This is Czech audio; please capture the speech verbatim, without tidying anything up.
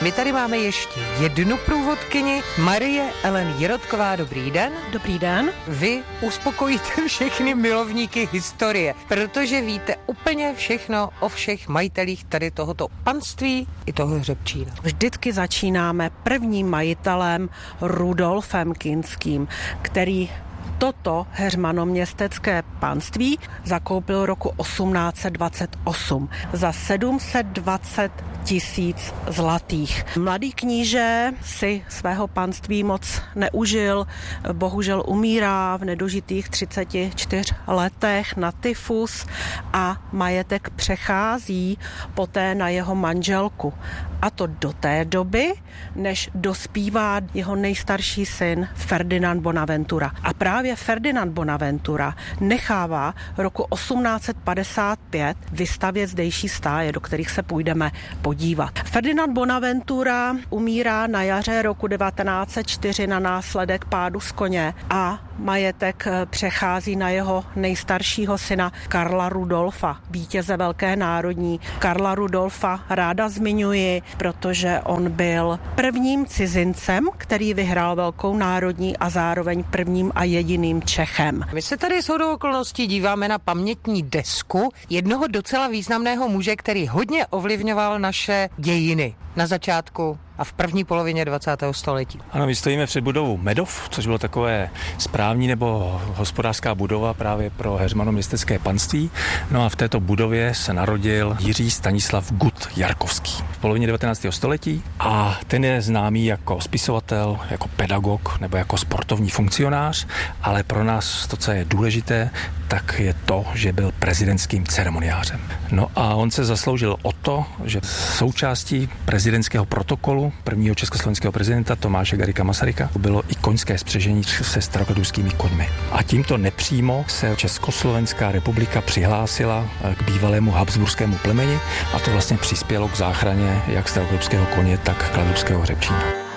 My tady máme ještě jednu průvodkyni, Marie Ellen Jirotková. Dobrý den. Dobrý den. Vy uspokojíte všechny milovníky historie, protože víte úplně všechno o všech majitelích tady tohoto panství i toho hřebčína. Vždycky začínáme prvním majitelem Rudolfem Kinským, který toto heřmanoměstecké panství zakoupil roku osmnáct set dvacet osm za sedm set dvacet tisíc zlatých. Mladý kníže si svého panství moc neužil, bohužel umírá v nedožitých třiceti čtyřech letech na tyfus a majetek přechází poté na jeho manželku. A to do té doby, než dospívá jeho nejstarší syn Ferdinand Bonaventura. A právě Ferdinand Bonaventura nechává roku osmnáct set padesát pět vystavět zdejší stáje, do kterých se půjdeme podívat. Ferdinand Bonaventura umírá na jaře roku devatenáct set čtyři na následek pádu z koně a majetek přechází na jeho nejstaršího syna Karla Rudolfa, vítěze Velké národní. Karla Rudolfa ráda zmiňuji, protože on byl prvním cizincem, který vyhrál Velkou národní a zároveň prvním a jediným Čechem. My se tady shodou okolností díváme na pamětní desku jednoho docela významného muže, který hodně ovlivňoval naše dějiny na začátku a v první polovině dvacátého století. Ano, my stojíme před budovou Medov, což bylo takové správní nebo hospodářská budova právě pro heřmanoměstecké panství. No a v této budově se narodil Jiří Stanislav Gut Jarkovský v polovině devatenáctého století a ten je známý jako spisovatel, jako pedagog nebo jako sportovní funkcionář, ale pro nás to, co je důležité, tak je to, že byl prezidentským ceremoniářem. No a on se zasloužil o to, že součástí prezidentského protokolu prvního československého prezidenta Tomáše Garrigua Masaryka bylo i koňské spřežení se starokratuskými koňmi. A tímto nepřímo se Československá republika přihlásila k bývalému habsburskému plemeni a to vlastně přispělo k záchraně jak starokratuského koně, tak kladrubského hřebčína.